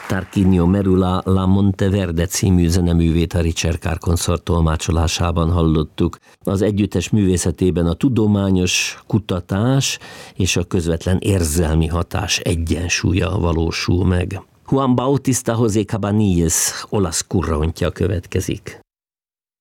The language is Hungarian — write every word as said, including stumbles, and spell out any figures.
Tarquinio Merula La Monteverde című zeneművét a Richard Carr konszort tolmácsolásában hallottuk. Az együttes művészetében a tudományos kutatás és a közvetlen érzelmi hatás egyensúlya valósul meg. Juan Bautista José Cabanilles olasz kurrontja következik.